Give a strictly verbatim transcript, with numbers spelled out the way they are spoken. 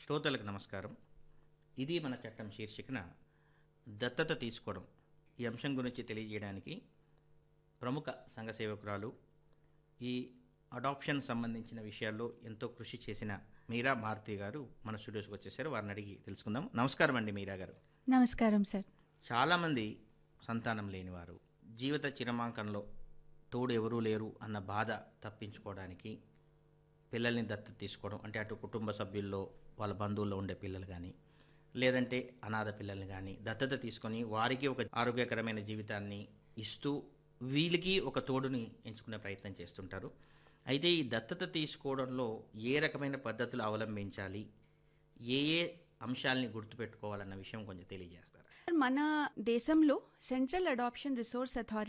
శ్రోతలకు నమస్కారం. ఇది మన చట్టం శీర్షికన దత్తత తీసుకోవడం ఈ అంశం గురించి తెలియజేయడానికి ప్రముఖ సంఘ సేవకురాలు, ఈ అడాప్షన్ సంబంధించిన విషయాల్లో ఎంతో కృషి చేసిన మీరా మారుతి గారు మన స్టూడియోస్కి వచ్చేసారు. వారిని అడిగి తెలుసుకుందాం. నమస్కారం అండి మీరా గారు. నమస్కారం సార్. చాలామంది సంతానం లేనివారు జీవిత చిరమాంకంలో తోడు ఎవరూ లేరు అన్న బాధ తప్పించుకోవడానికి పిల్లల్ని దత్తత తీసుకోవడం, అంటే అటు కుటుంబ సభ్యుల్లో వాళ్ళ బంధువుల్లో ఉండే పిల్లలు కానీ లేదంటే అనాథ పిల్లల్ని కానీ దత్తత తీసుకొని వారికి ఒక ఆరోగ్యకరమైన జీవితాన్ని ఇస్తూ వీళ్ళకి ఒక తోడుని ఎంచుకునే ప్రయత్నం చేస్తుంటారు. అయితే ఈ దత్తత తీసుకోవడంలో ఏ రకమైన పద్ధతులు అవలంబించాలి, ఏ ఏ అంశాలని గుర్తుపెట్టుకోవాలన్న విషయం కొంచెం తెలియజేస్తారా? మన దేశంలో సెంట్రల్ అడాప్షన్ రిసోర్స్ అథారిటీ